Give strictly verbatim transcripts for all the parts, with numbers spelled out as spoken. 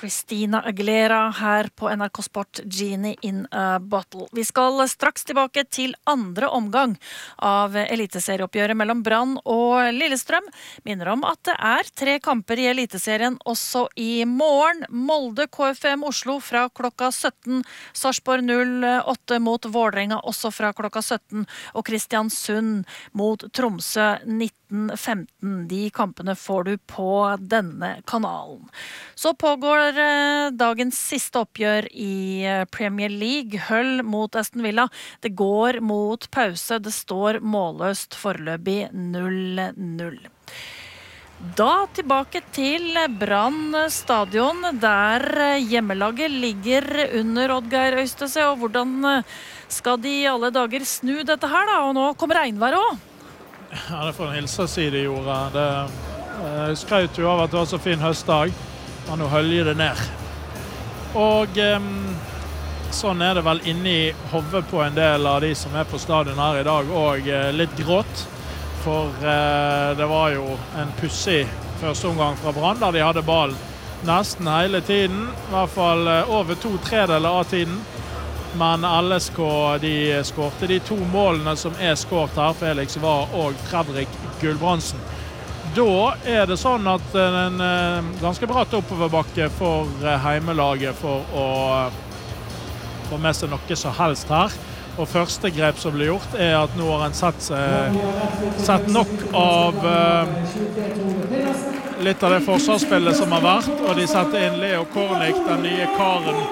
Christina Aguilera her på N R K Sport, Genie in a Bottle. Vi skal straks tilbake til andre omgang av eliteserieoppgjøret mellom Brann og Lillestrøm. Minner om at det er tre kamper i eliteserien også i morgen. Molde K F M Oslo fra klokka sytten, Sarpsborg null åtte mot Vålerenga også fra klokka sytten, og Kristiansund mot Tromsø nitten femten. De kampene får du på denne kanalen. Så pågår eh, dagens siste oppgjør i eh, Premier League. Hull mot Aston Villa. Det går mot pause. Det står målløst foreløpig null null. Da tilbake til Brann stadion, der hjemmelaget ligger under Oddgeir Øystese. Og hvordan skal de i alle dager snu dette her da? Og nå kommer regnvær også. Ja, det får en hilse å si det gjorde. Det eh, skrøt jo av at det var så fin høstdag, og nå høljer det ned. Og eh, sånn er det vel inne i hodet på en del av de som er på stadion her i dag, og eh, litt grått. For eh, det var jo en pussig første omgang fra Brann, der de hadde ball nesten hele tiden, i hvert fall eh, over to tredeler av tiden. Men L S K de skårte de to målene som er skårt her, Felix Var og Fredrik Gulbrandsen. Da er det sånn at en ganske bratt oppoverbakke for heimelaget for å få med seg noe så helst her. Og første grep som blir gjort er at nå har en sett, sett nok av uh, litt av det forsvarsspillet som har vært, og de setter inn Leo Kornic, den nye karen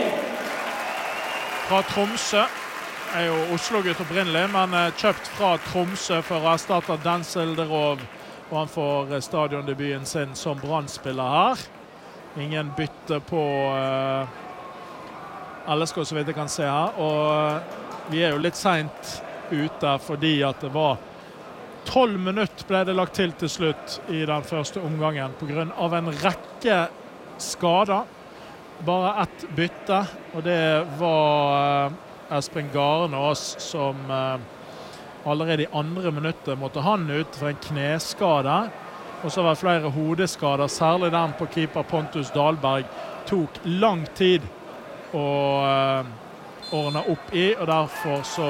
fra Tromsø. Er jo Oslo-gutt opprinnelig, men kjøpt fra Tromsø for å erstatte Denzel Derov, og han får stadiondebuten sin som Brann-spiller her. Ingen bytte på uh, L S K, så vidt jeg kan se her, og vi er jo litt sent ute fordi at det var tolv minutter ble det lagt til til slutt i den første omgangen på grunn av en rekke skader. Bare ett bytte, og det var Espen Garnås som allerede i andre minuttet måtte han ut for en kneskade. Og så var det flere hodeskader, særlig den på keeper Pontus Dahlberg. Tok lang tid å ordne opp i, og derfor så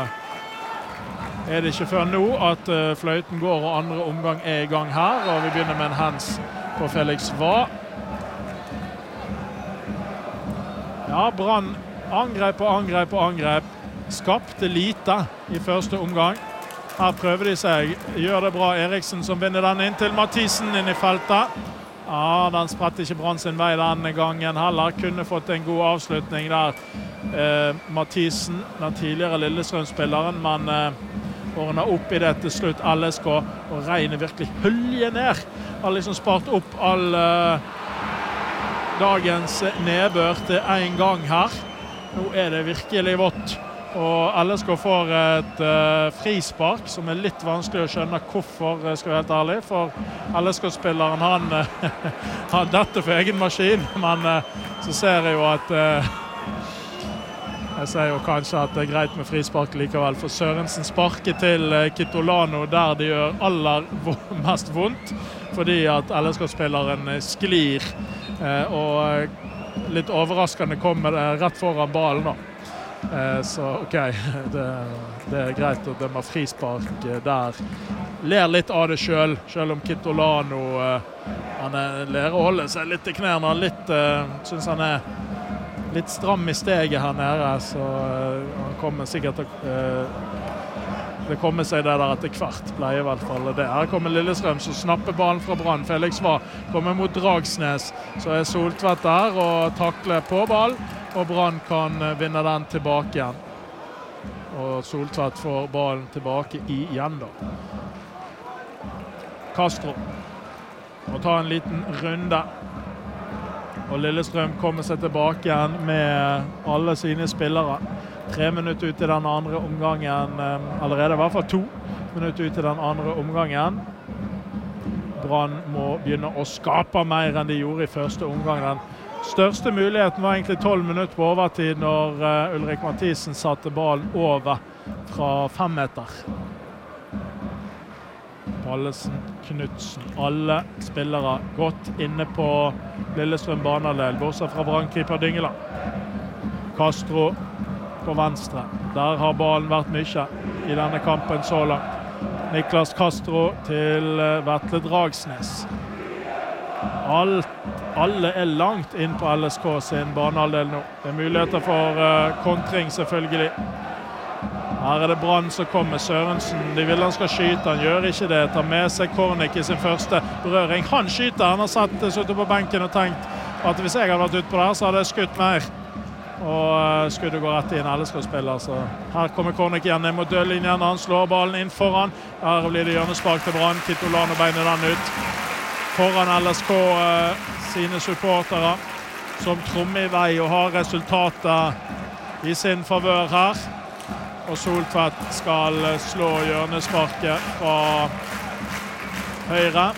er det ikke før nå at fløyten går og andre omgang er i gang her. Og vi begynner med en hands på Felix Var. Ja, Brann angrep og angrep og angrep. Skapte lite i første omgang. Her prøver de seg. Gjør det bra. Eriksen som vinner den inn til Mathisen inn i feltet. Ja, den spretter ikke Brann sin vei denne gangen heller. Kunne fått en god avslutning der. Eh, Mathisen, den tidligere Lillestrøm-spilleren, men eh, ordner opp i det til slutt L S K. Og regnet virkelig hølje ned. Har liksom spart opp all... Eh, dagens nedbør til en gang her. Nå er det virkelig vått. Og L S K får et uh, frispark som er litt vanskelig å skjønne hvorfor, skal vi helt ærlig. For L S K-spilleren, han, uh, han dette for egen maskin. Men uh, så ser jeg jo at... Uh, jeg ser jo kanskje at det er greit med frispark likevel. For Sørensen sparker til uh, Kitolano der de gjør aller mest vondt. Fordi at L S K-spilleren sklir. Eh, og litt overraskende kommer det rett foran ballen da. Eh, så ok, det, det er greit å dømme frispark der. Ler litt av det selv, selv om Kitolano eh, han er, lærer å holde seg litt i knærne. Han litt, eh, synes han er litt stram i steget her nede, så eh, han kommer sikkert til eh, det kommer seg det der etter hvert, pleier i hvert fall det. Her kommer Lillestrøm, så snapper ballen fra Brann. Felix Var kommer mot Dragsnes, så er Soltvedt der og takler på ball, og Brann kan vinne den tilbake igjen. Og Soltvedt får ballen tilbake igjen da. Castro må ta en liten runde. Og Lillestrøm kommer seg tilbake igjen med alle sine spillere. Tre minutter ut i den andre omgangen, allerede i hvert fall to minutter ut i den andre omgangen. Brann må begynne å skape mer enn de gjorde i første omgang. Den største muligheten var egentlig tolv minutter på overtid når Ulrik Mathisen satte ballen over fra fem meter. Pallesen, Knudsen, alle spillere godt inne på Lillestrøm banehalvdel, bortsett fra brannkeeper Dyngeland. Castro på venstre. Der har ballen vært mye i denne kampen så langt. Niklas Castro til Vetle Dragsnes. Alt, alle er langt inn på L S K sin banehalvdel nå. Det er muligheter for uh, kontring selvfølgelig. Her er det Brann som kommer, Sørensen. De vil han skal skyte, han gjør ikke det. Tar med seg Kornik i sin første berøring. Han skyter, han har satt suttet på benken og tenkt at hvis jeg hadde vært ute på der, så hadde jeg skutt mer. Og uh, skuddet går rett inn, alle skal spille. Så her kommer Kornik igjen ned mot dødlinjen. Han slår ballen inn foran. Her blir det hjørnespark til Brann. Kitolano beiner den ut. Foran L S K uh, sine supportere som trommer i vei og har resultatet i sin favør her. Og Soltvedt skal slå hjørnesparket fra høyre.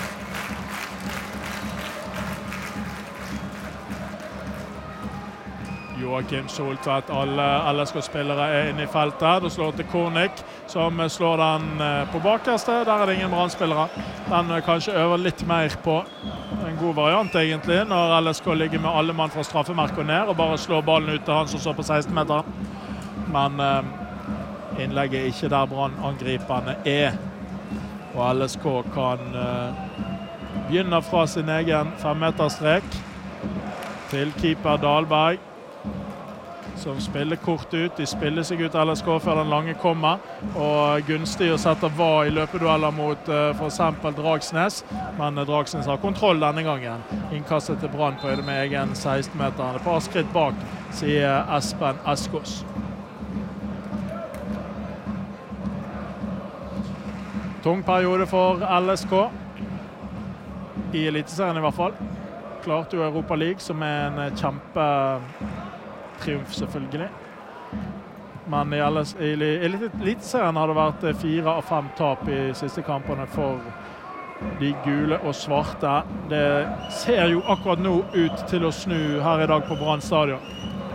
Joakim Soltvedt, alle L S K-spillere er inne i feltet. Da slår til Kornik, som slår den på bakerste. Der er det ingen brannspillere. Den kanskje øver litt mer på en god variant egentlig, når L S K ligger med alle mann fra straffemerket og ned, og bare slår ballen ut til han som står på seksten meter. Men eh, innlegget er ikke der brannangriperne er. Og L S K kan eh, begynne fra sin egen femmeterstrek til keeper Dahlberg, som spiller kort ut. De spiller seg ut L S K før den lange kommer, og gunstig å sette hva i løpedueller mot uh, for eksempel Dragsnes, men uh, Dragsnes har kontroll denne gangen. Innkastet til Brann på høyde med egen seksten meter. Et par skritt bak, sier Espen Eskås. Tung periode for L S K, i eliteserien i hvert fall. Klarte jo Europa League, som er en kjempe triumf selvfølgelig. Men i, i, i eliteserien har det vært fire av fem tap i siste kampene for de gule og svarte. Det ser jo akkurat nå ut til å snu her i dag på Brann stadion.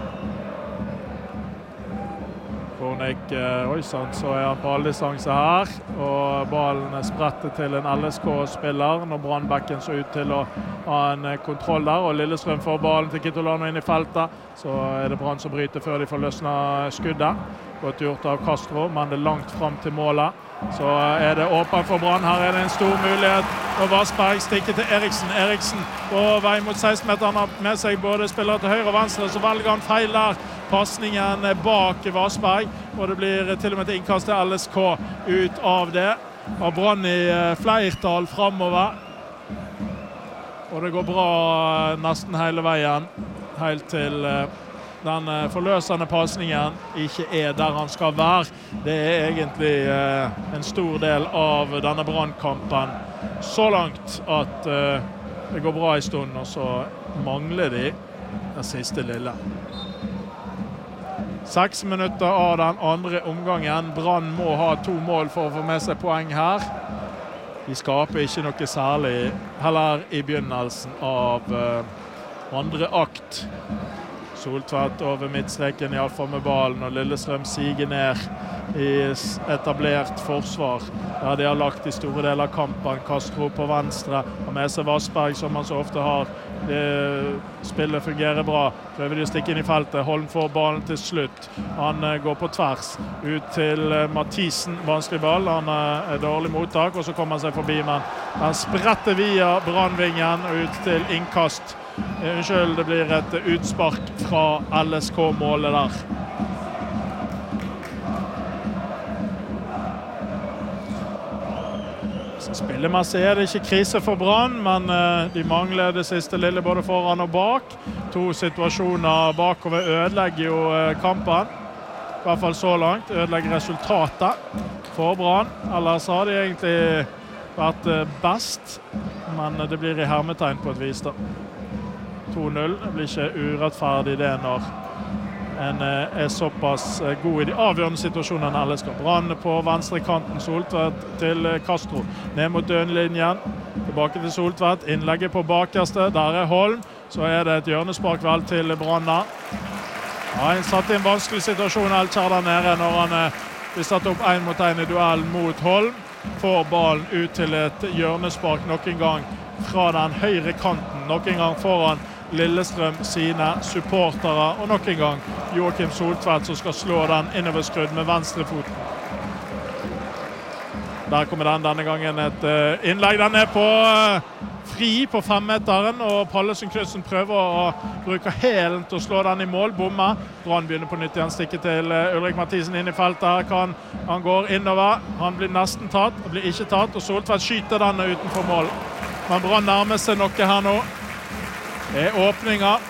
Kornik, oi sant, så er han på alldistanse her, og ballen er sprettet til en L S K-spiller når Brannbekken så ut til å ha en kontroll der, og Lillestrøm får ballen til Kitolano inn i feltet. Så er det Brann som bryter før de får løsnet skuddet. Godt gjort av Castro, men det er langt frem til målet. Så er det åpen for Brann. Her er det en stor mulighet. Og Vassberg stikker til Eriksen. Eriksen på vei mot seksten meter. Han har med seg både spillere til høyre og venstre, så velger han feil der. Passningen bak Vassberg, og det blir til og med til innkast til L S K ut av det. Og Brann i flertall fremover. Og det går bra nesten hele veien, helt til den forløsende passningen ikke er der han skal være. Det er egentlig en stor del av denne Brannkampen så langt at det går bra i stund, og så mangler de den siste lille. Seks minutter av den andre omgangen. Brann må ha to mål for å få med seg poeng her. De skaper ikke noe særlig heller i begynnelsen av andre akt. Soltvedt over midtstreken i alle fall med ballen, og Lillestrøm siger ned i etablert forsvar, der de har lagt i store deler av kampen. Castro på venstre, og med seg Vassberg som man så ofte har. Det spillet fungerer bra. Prøver de å stikke inn i feltet. Holm får ballen til slutt. Han går på tvers ut til Mathisen. Vanskelig ball. Han er dårlig mottak, og så kommer han seg forbi, men han spretter via Brannvingen ut til innkast. Unnskyld, det blir et utspark fra L S K-målet der. Spillemessig er det ikke krise for Brann, men de mangler det siste lille både foran og bak. To situasjoner bakover ødelegger jo kampen, i hvert fall så langt. Ødelegger resultatet for Brann. Ellers har de egentlig vært best, men det blir i hermetegn på et vis da. to null. Det blir ikke urettferdig det når en er såpass god i de avgjørende situasjonene L S K. Brann på venstre kanten, Soltvedt til Castro. Ned mot dødlinjen, tilbake til Soltvedt, innlegget på bakerste, der er Holm. Så er det et hjørnespark vel til Brann. Ja, han satt i en vanskelig situasjon Elkjær der nede når han blir satt opp en mot en i duell mot Holm. får ballen ut til et hjørnespark nok en gang fra den høyre kanten, nok en gang foran Lillestrøm sine supportere, og nok en gang Joakim Soltvedt som skal slå den innoverskrudd med venstre foten. Der kommer den denne gangen et uh, innlegg. Den er på uh, fri på femmeteren, og Pallesen Knudsen prøver å bruke hælen til å slå den i mål. Bommer. Brann begynner på nytt igjen. Stikker til uh, Ulrik Mathisen inn i feltet. Her kan han går innover. Han blir nesten tatt, han blir ikke tatt, og Soltvedt skyter denne utenfor mål. Men Brann nærmer seg noe her nå. Det er åpninger.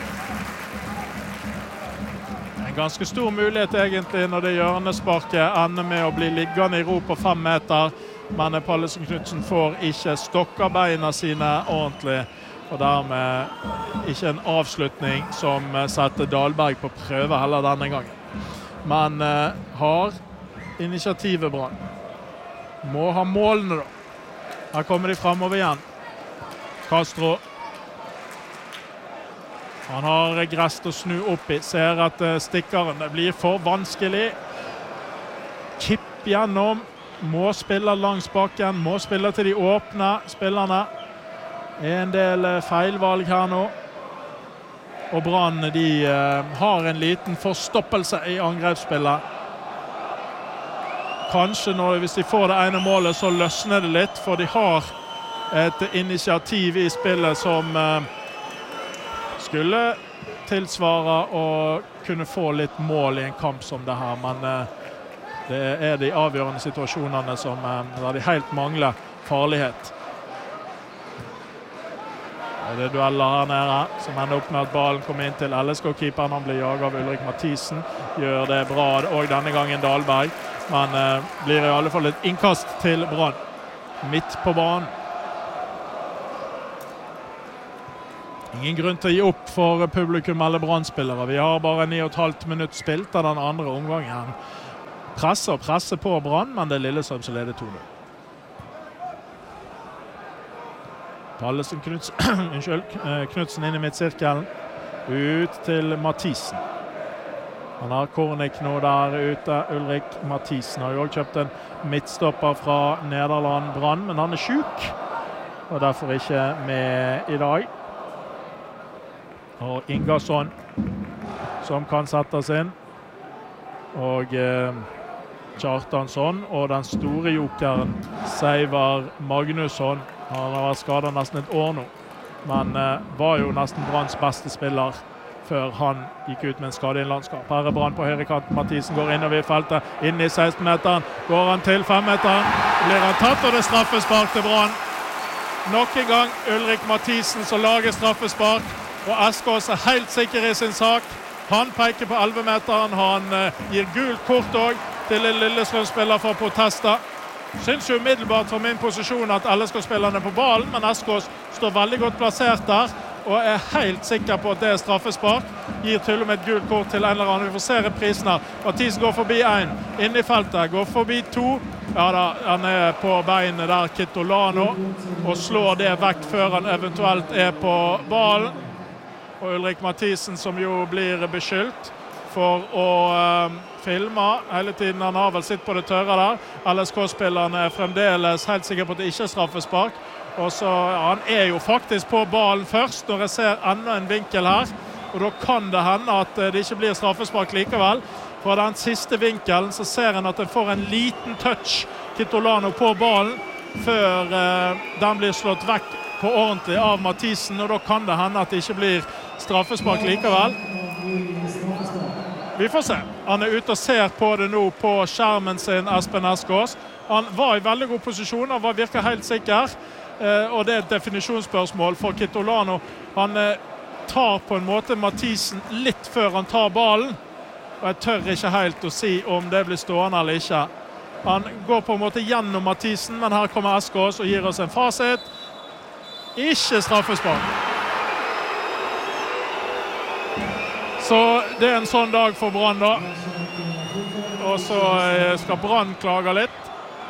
Ganske stor mulighet egentlig når det hjørnesparket ender med å bli liggende i ro på fem meter, men Pallesen Knudsen får ikke stokka beina sine ordentlig, og dermed ikke en avslutning som setter Dahlberg på prøve heller denne gangen. Men uh, har initiativet Brann. Må ha målene da. Her kommer de fremover igjen. Castro. Han har gress til å snu opp i, ser at stikkeren det blir for vanskelig. Kipp gjennom, må spille langs bakken, må spille til de åpne spillerne. En del feilvalg her nå. Og Brann, de uh, har en liten forstoppelse i angrepsspillet. Kanskje når, hvis de får det ene målet, så løsner det litt, for de har et initiativ i spillet som uh, skulle tilsvare å kunne få litt mål i en kamp som det her, men uh, det er de avgjørende situasjonene som uh, der de helt mangler farlighet. Det er dueller her nede, som ender opp med at ballen kommer inn til L S K-keeperen. Han blir jaget av Ulrik Mathisen, gjør det bra, og denne gangen Dahlberg, men uh, blir i alle fall et innkast til Brann, midt på banen. Ingen grunn til å gi opp for publikum eller Brann-spillere. Vi har bare ni og et halvt minutt spilt av den andre omgangen. Presser og presser på Brann, men det er Lillestrøm som leder to null. Pallesen Knudsen, unnskyld, Knudsen inn i midtsirkelen. Ut til Mathisen. Han har Kornik nå der ute. Ulrik Mathisen har jo også kjøpt en midtstopper fra Nederland Brann, men han er syk, og derfor ikke med i dag. Og Ingarsson som kan settes inn, og eh, Kjartansson og den store jokeren Seivar Magnusson. Han har vært skadet nesten et år nå, men eh, var jo nesten Branns beste spiller før han gikk ut med en skade i en landskap. Her er Brann på høyre kant. Mathisen går innover i feltet, inn i seksten-meteren, går han til fem-meteren, blir han tatt, og det straffespark til Brann. Nok en gang Ulrik Mathisen som lager straffespark, og Eskås er helt sikker i sin sak. Han peker på elleve-meteren, han uh, gir gult kort også til en Lillestrøm-spiller for protester. Synes jo umiddelbart fra min posisjon at L S K-spillerne er på ballen, men Eskås står veldig godt plassert der, og er helt sikker på at det er straffespark. Gir til og med et gult kort til en eller annen. Vi får se reprisen her. Mathisen går forbi en, inn i feltet, går forbi to. Ja da, han er på beinet der, Kitolano, og slår det vekk før han eventuelt er på ballen. Og Ulrik Mathisen som jo blir beskyldt for å um, filme hele tiden. Han har vel sitt på det tørre der. L S K-spillerne er fremdeles helt sikker på at det ikke er straffespark. Og så, ja, han er jo faktisk på ballen først når jeg ser enda en vinkel her. Og da kan det hende at det ikke blir straffespark likevel. Fra den siste vinkelen så ser han at den får en liten touch, Kitolano, på ballen, før uh, den blir slått vekk på ordentlig av Mathisen, og da kan det hende at det ikke blir straffespark likevel. Vi får se. Han er ute og ser på det nå på skjermen sin, Espen Eskås. Han var i veldig god posisjon, han var virker helt sikker, og det er et definisjonsspørsmål for Kitolano. Han tar på en måte Mathisen litt før han tar ballen, og jeg tør ikke helt å si om det blir stående eller ikke. Han går på en måte gjennom Mathisen, men her kommer Eskås og gir oss en fasit. Ikke straffespark. Så det er en sånn dag for Brann da. Og så skal Brann klage litt.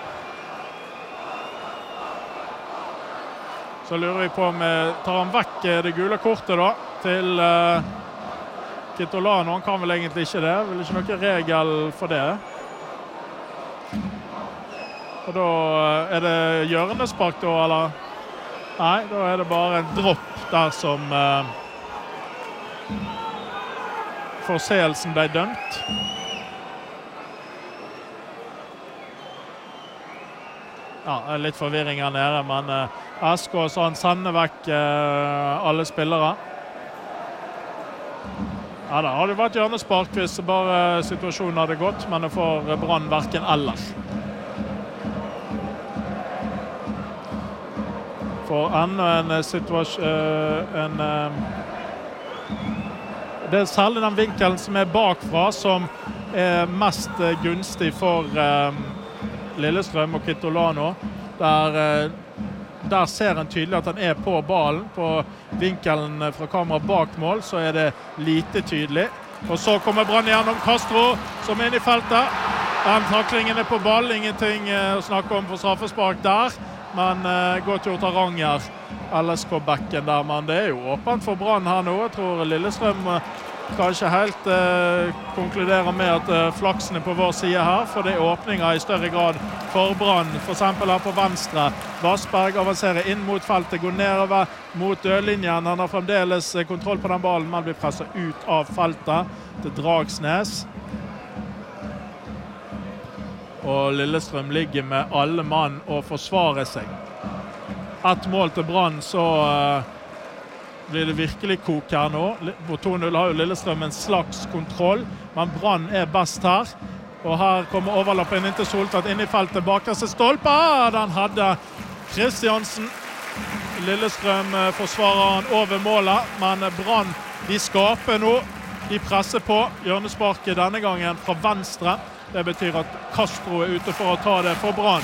Så lurer vi på om vi tar han vekk det gule kortet da, til uh, Kitolano. Han kan vel egentlig ikke det. Vel ikke noen regel for det. Og da er det hjørnespark da, eller? Nei, da er det bare en dropp der som eh, forseelsen ble dømt. Ja, det er litt forvirring her nede, men eh, S K så han sender vekk eh, alle spillere. Ja, da har det vært hjørnespark hvis bare situasjonen hadde gått, men det får Brann hverken eller. For enda en situasjon... En, det er særlig den vinkelen som er bakfra som er mest gunstig for eh, Lillestrøm og Kitolano. Der, eh, der ser en tydelig at han er på ballen. På vinkelen fra kamera bak mål så er det lite tydelig. Og så kommer Brann gjennom Castro som er inne i feltet. Den taklingen er på ball, ingenting eh, å snakke om for straffespark der. Men uh, godt gjort av Ranger, L S K-bekken der, men det er jo åpent for Brann her nå. Jeg tror Lillestrøm uh, kanskje helt uh, konkluderer med at uh, flaksen er på vår side her, for det er åpninger i større grad for Brann, for eksempel her på venstre. Vassberg avanserer inn mot feltet, går nedover mot dødlinjen. Han har fremdeles uh, kontroll på den ballen, men blir presset ut av feltet til Dragsnes. Og Lillestrøm ligger med alle mann og forsvarer seg. Et mål til Brann, så uh, blir det virkelig kok her nå. På to null har jo Lillestrøm en slags kontroll, men Brann er best her. Og her kommer overlappen inn til Soltvedt, inn i feltet, bakerste stolpe. Den hadde Kristiansen. Lillestrøm uh, forsvarer han over målet, men Brann, de skaper nå. De presser på hjørnesparket denne gangen fra venstre. Det betyr at Castro er ute for å ta det for Brann.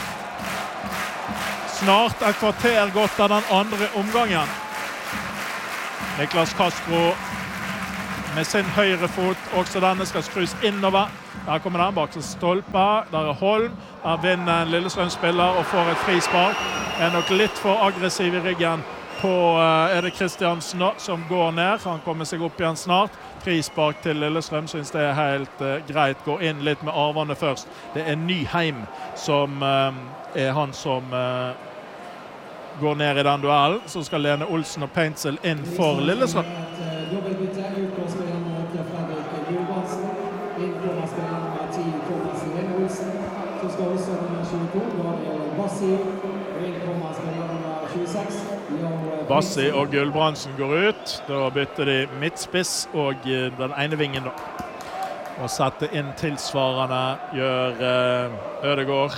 Snart et kvarter gått av den andre omgangen. Niklas Castro med sin høyre fot, også denne skal skrus innover. Der kommer den bak til stolpe, der er Holm. Der vinner en Lillestrøm-spiller og får et frispark. Er nok litt for aggressiv i ryggen på uh, er det Kristiansen da, som går ned. Han kommer seg opp igjen snart. Frispark til Lillestrøm, synes det er helt uh, greit. Går inn litt med arvene først. Det er Nyheim som uh, er han som uh, går ned i den duellen. Så skal Lene Olsen og Paintsel inn for Lillestrøm. Dobbeltbytte, utgångsspilleren mot Fredrik Gulbrandsen. Inn kommer spilleren med ti Thomas Lene Olsen. Så skal også nummer tjueto, Daniel Bassi. Inn kommer spilleren nummer tjueseks. Bassi og Gulbrandsen går ut. Da bytter de midtspiss og den ene vingen da. Og setter inn tilsvarende gjør uh, Ødegård.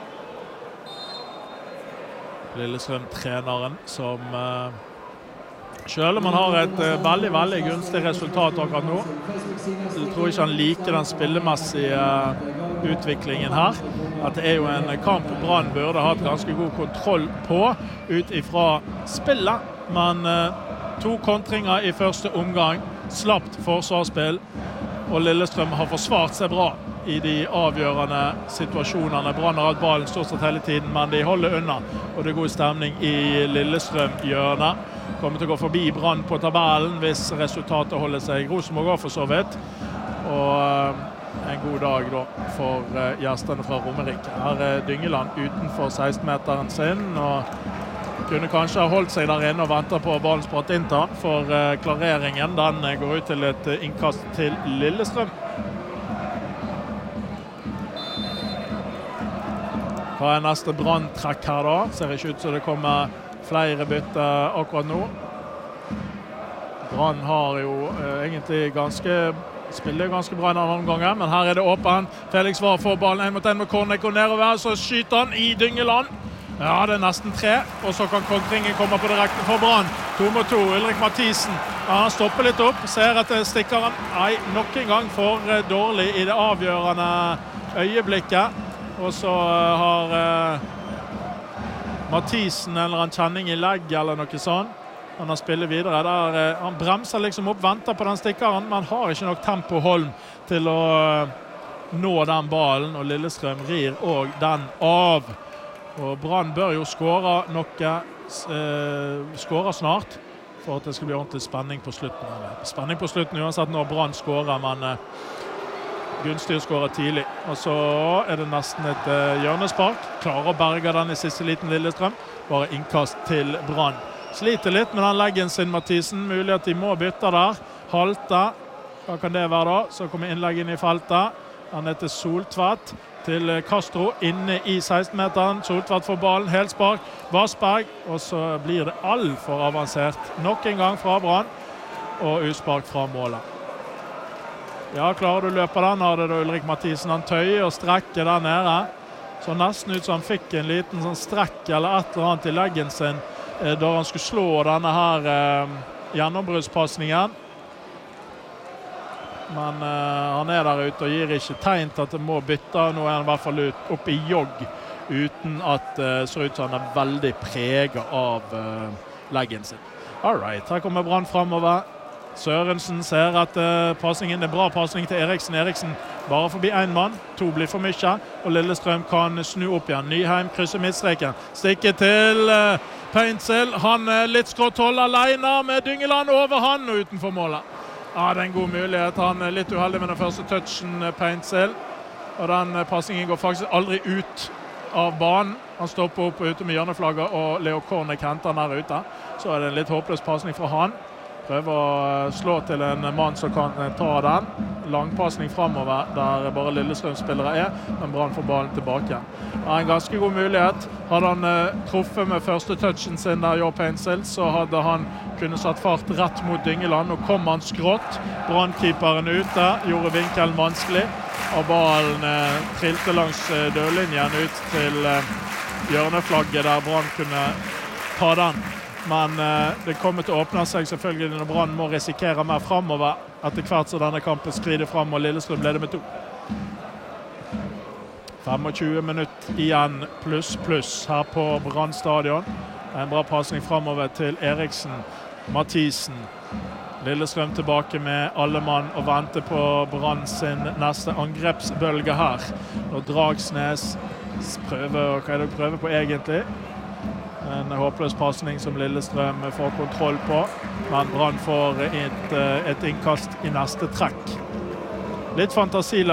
Lillestrøm-treneren som uh, selv om han har et uh, veldig, veldig gunstig resultat akkurat nå. Jeg tror ikke han liker den spillemessige uh, utviklingen her. At det er jo en kamp Brann burde ha hatt ganske god kontroll på ut ifra spillet. Men uh, to kontringer i første omgang, slapt forsvarsspill, og Lillestrøm har forsvart seg bra i de avgjørende situasjonene. Brann har hatt ballen stort sett hele tiden, men de holder unna. Og det er god stemning i Lillestrøm-hjørnet. Kommer til å gå forbi Brann på tabellen hvis resultatet holder seg. Rosenborg går for så vidt. Og uh, en god dag da for uh, gjestene fra Romerike. Her er Dyngeland utenfor seksten-meteren sin, og kunne kanskje ha holdt seg der inne og ventet på ballen spratt innta, for uh, klareringen den uh, går ut til et uh, innkast til Lillestrøm. Hva er neste Brann-trekk her da? Ser ikke ut så det kommer flere bytte akkurat nå. Brann har jo uh, egentlig ganske spiller ganske bra i denne omgangen, men her er det åpen. Felix var for ballen en mot en med Kornek og nedover, så skyter han i Dyngeland. Ja, det er nesten tre, og så kan kontringen komme på direkte for Brann. To mot to, Ulrik Mathisen. Ja, han stopper litt opp, ser at det stikker han. Nei, nok en gang for uh, dårlig i det avgjørende øyeblikket. Og så uh, har uh, Mathisen en eller annen kjenning i legg eller noe sånt. Han har spillet videre. Der, uh, han bremser liksom opp, venter på den stikkeren, men har ikke nok tempo Holm til å uh, nå den ballen, og Lillestrøm rir og den av. Og Brann bør jo skåre noe, uh, skåre snart, for at det skal bli ordentlig spenning på slutten. Spenning på slutten uansett når Brann skårer, men uh, gunstig å skåre tidlig. Og så er det nesten et uh, hjørnespark. Klarer å berge den i siste liten Lillestrøm. Bare innkast til Brann. Sliter litt med den leggen sin, Mathisen. Mulig at de må bytte der. Halte. Hva kan det være da? Så kommer innleggen i feltet. Han heter Soltvedt til Castro inne i seksten-meteren. Soltvedt får ballen, helt spark. Vassberg. Og så blir det alt for avansert. Nok en gang fra Brann. Og uspark fra målet. Ja, klarer du å løpe den, hadde da Ulrik Mathisen. Han tøyer og strekker der nede. Så nesten ut som han fikk en liten sånn strekk eller et eller annet i leggen sin eh, da han skulle slå denne her eh, gjennombruddspassningen. Men eh, han er der ute og gir ikke tegn til at det må bytte. Nå er han i hvert fall ut, opp i jogg uten at det eh, ser ut som han er veldig preget av eh, leggen sin. Alright, her kommer Brann fremover. Sørensen ser at uh, passningen er bra passning til Eriksen. Eriksen bare forbi en mann. To blir for mye, og Lillestrøm kan snu opp igjen. Nyheim krysser midtstreken. Stikker til uh, Paintsel. Han er litt skrått hold alene med Dyngeland over han og utenfor målet. Ja, det er en god mulighet. Han er litt uheldig med den første touchen, Paintsel. Og den uh, passningen går faktisk aldri ut av banen. Han stopper opp ute med hjørneflagget, og Leo Kornek henter han der ute. Så er det en litt håpløs passning fra han. Prøver å slå til en mann som kan ta den. Langpassning fremover der bare Lillestrøm-spillere er, men Brann får ballen tilbake. Det er en ganske god mulighet. Hadde han uh, truffet med første touchen sin der, Jo Paintsel, så hadde han kunnet satt fart rett mot Dyngeland, og kom han skrått. Brannkeeperen ute, gjorde vinkelen vanskelig, og ballen uh, trilte langs uh, dørlinjen ut til uh, hjørneflagget der Brann kunne ta den. Men eh, det kommer til å åpne seg selvfølgelig når Brann må risikere mer fremover etter hvert så denne kampen skrider frem og Lillestrøm leder med to. tjuefem minutter igjen pluss pluss her på Brann stadion. En bra passning fremover til Eriksen, Mathisen. Lillestrøm tilbake med alle mann og venter på Brann sin neste angrepsbølge her. Nå Dragsnes prøver, hva er det å prøve på egentlig? En håpløs passning som Lillestrøm får kontroll på, men Brann får et, et innkast i neste trekk. Litt fantasi